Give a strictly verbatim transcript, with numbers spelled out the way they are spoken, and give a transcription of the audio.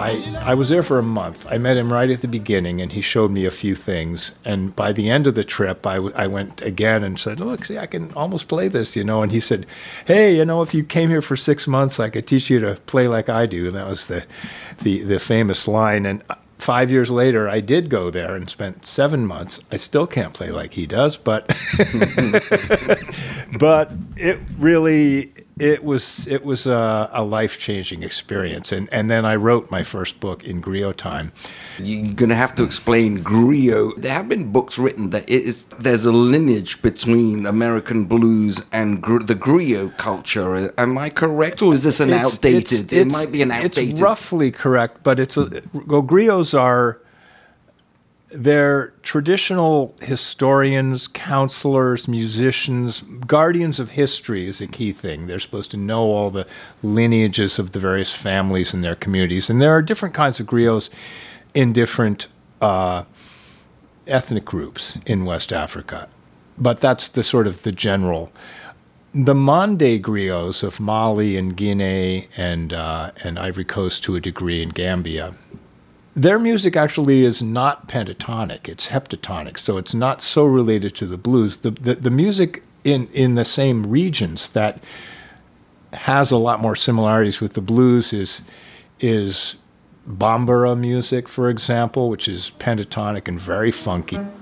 I, I was there for a month. I met him right at the beginning, and he showed me a few things. And by the end of the trip, I, w- I went again and said, look, see, I can almost play this, you know. And he said, hey, you know, if you came here for six months, I could teach you to play like I do. And that was the, the, the famous line. And five years later, I did go there and spent seven months. I still can't play like he does, but but it really... It was it was a, a life-changing experience, and and then I wrote my first book in griot time. You're going to have to explain griot. There have been books written that it is there's a lineage between American blues and gr- the griot culture. Am I correct, or is this an it's, outdated? It's, it it's, might be an outdated. It's roughly correct, but it's a, well, griots are. They're traditional historians, counselors, musicians, guardians of history is a key thing. They're supposed to know all the lineages of the various families in their communities. And there are different kinds of griots in different uh, ethnic groups in West Africa. But that's the sort of the general. The Mande griots of Mali and Guinea and, uh, and Ivory Coast to a degree in Gambia, their music actually is not pentatonic, it's heptatonic, so it's not so related to the blues. The, the, the music in, in the same regions that has a lot more similarities with the blues is, is Bambara music, for example, which is pentatonic and very funky.